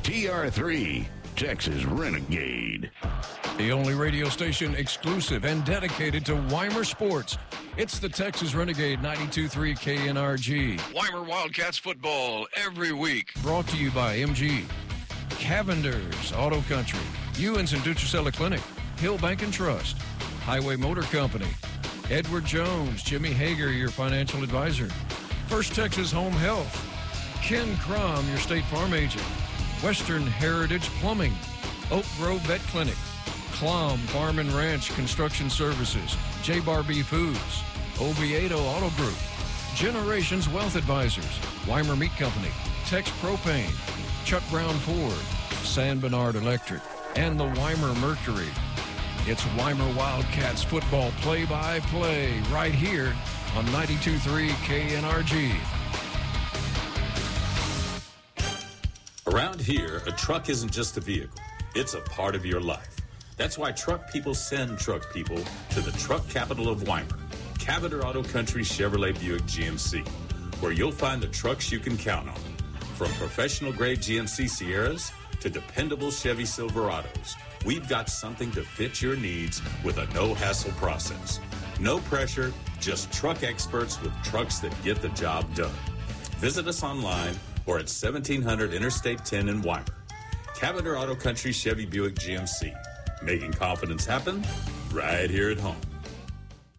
TR3, Texas Renegade. The only radio station exclusive and dedicated to Weimar sports. It's the Texas Renegade 92.3 KNRG. Weimar Wildcats football every week. Brought to you by MG, Cavender's Auto Country, Ewens and Dutricella Clinic, Hill Bank and Trust, Highway Motor Company, Edward Jones, Jimmy Hager, your financial advisor, First Texas Home Health, Ken Crum, your State Farm agent, Western Heritage Plumbing, Oak Grove Vet Clinic, Klom Farm and Ranch Construction Services, J. Barbie Foods, Oviedo Auto Group, Generations Wealth Advisors, Weimar Meat Company, Tex Propane, Chuck Brown Ford, San Bernard Electric, and the Weimar Mercury. It's Weimar Wildcats football play-by-play right here on 92.3 KNRG. Around here, a truck isn't just a vehicle. It's a part of your life. That's why truck people send truck people to the truck capital of Weimar, Cavender Auto Country Chevrolet Buick GMC, where you'll find the trucks you can count on. From professional-grade GMC Sierras to dependable Chevy Silverados, we've got something to fit your needs with a no-hassle process. No pressure, just truck experts with trucks that get the job done. Visit us online or at 1700 Interstate 10 in Weimar. Cavender Auto Country Chevy Buick GMC, making confidence happen right here at home.